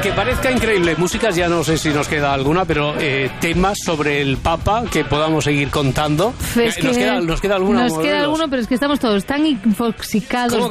aunque parezca increíble, músicas ya no sé si nos queda alguna, pero temas sobre el Papa que podamos seguir contando. ¿Nos queda alguna? Nos queda alguno, pero es que estamos todos tan infoxicados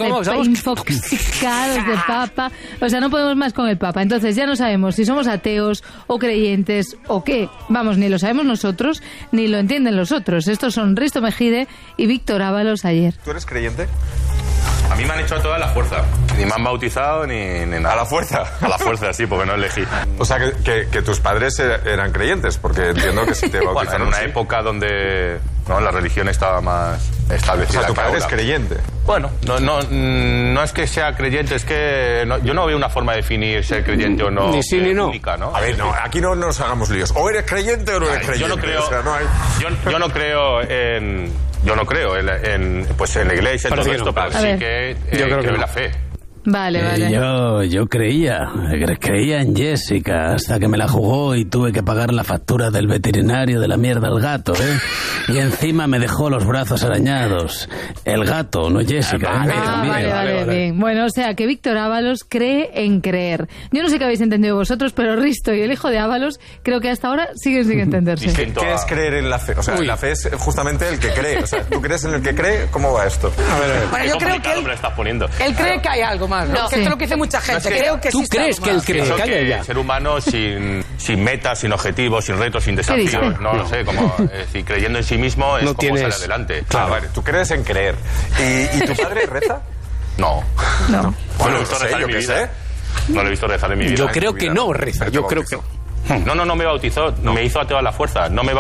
de Papa. O sea, no podemos más con el Papa. Entonces ya no sabemos si somos ateos o creyentes o qué. Vamos, ni lo sabemos nosotros, ni lo entienden los otros. Estos son Risto Mejide y Víctor Ábalos ayer. ¿Tú eres creyente? A mí me han hecho a toda la fuerza. Ni me han bautizado ni nada. ¿A la fuerza? A la fuerza, sí, porque no elegí. O sea, que tus padres eran creyentes, porque entiendo que si te bautizaron... Bueno, en una época donde la religión estaba más establecida. O sea, tu padre es creyente. Bueno, no es que sea creyente, es que yo no veo una forma de definir ser creyente o no. Ni sí ni no. Única, ¿no? A ver, no, aquí no nos hagamos líos. O eres creyente o no eres creyente. Yo no creo, o sea, no hay... yo no creo en... Yo no creo en la iglesia, en todo esto, pero sí que yo creo que en la fe. Vale. Yo creía en Jessica hasta que me la jugó y tuve que pagar la factura del veterinario de la mierda al gato, ¿eh? Y encima me dejó los brazos arañados. El gato, no Jessica. Vale, bien. Bueno, o sea, que Víctor Ábalos cree en creer. Yo no sé qué habéis entendido vosotros, pero Risto y el hijo de Ábalos creo que hasta ahora siguen sin entenderse. ¿Qué es creer en la fe? O sea, la fe es justamente el que cree. O sea, ¿tú crees en el que cree? ¿Cómo va esto? A ver. Bueno, yo creo que me lo estás poniendo. Él cree que hay algo más, ¿no? Que esto es lo que dice mucha gente. Creo que ¿Tú crees que él cree? Pienso que el ser humano sin metas, sin objetivos, sin retos, sin desafíos, no lo sé, como si creyendo en sí mismo es como salir adelante. Claro, vale, tú crees en creer. ¿Y tu padre reza? No. No. No lo he visto rezar en mi vida. No lo he visto rezar en mi vida. Yo creo que no reza. Yo creo que... No me bautizó, me hizo ateo a la fuerza. No me